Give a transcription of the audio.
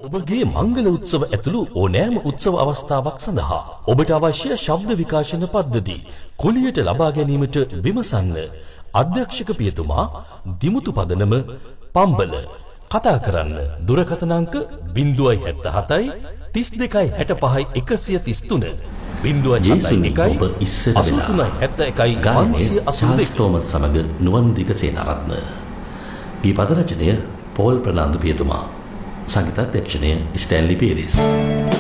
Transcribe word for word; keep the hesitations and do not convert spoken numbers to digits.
ඔබගේ මංගල උත්සව ඇතුළු ඕනෑම උත්සව අවස්ථාවක් සඳහා ඔබට අවශ්‍ය ශබ්ද විකාශන පද්ධති කුලියට ලබා ගැනීමට විමසන්න. අධ්‍යක්ෂක පියතුමා දිමුතු පදනම පම්බල. කතා කරන්න දුරකථන අංක ज़ीरो सात सात तीस දෙකයි හැට පහයි එකසිය තිස් තුන ज़ीरो छह එකයි අසූ තුනයි හැත්තෑ එකයි පන්සිය අසූ දෙක සමග නුවන් දිගසේනාරත්න. ගී පද රචනය පෝල් ප්‍රනාන්දු පියතුමා. සංගීතාධ්‍යක්ෂණය ස්ටැන්ලි පීරිස්.